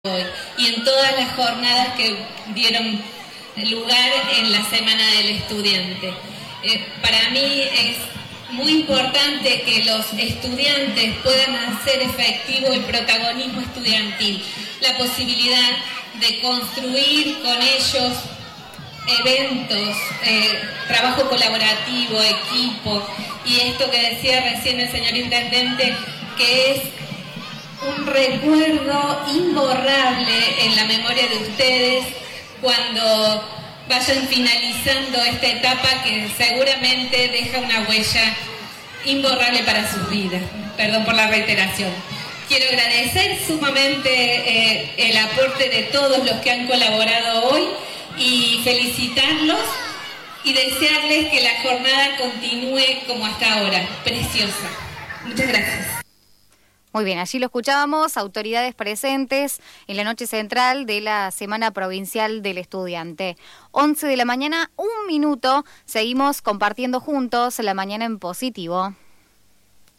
hoy y en todas las jornadas que dieron lugar en la Semana del Estudiante. Para mí es muy importante que los estudiantes puedan hacer efectivo el protagonismo estudiantil, la posibilidad de construir con ellos eventos, trabajo colaborativo, equipo, y esto que decía recién el señor Intendente, que es un recuerdo imborrable en la memoria de ustedes cuando vayan finalizando esta etapa que seguramente deja una huella imborrable para sus vidas. Perdón por la reiteración. Quiero agradecer sumamente el aporte de todos los que han colaborado hoy y felicitarlos y desearles que la jornada continúe como hasta ahora, preciosa. Muchas gracias. Muy bien, allí lo escuchábamos, autoridades presentes en la noche central de la Semana Provincial del Estudiante. 11 de la mañana, 1 minuto, seguimos compartiendo juntos la mañana en positivo.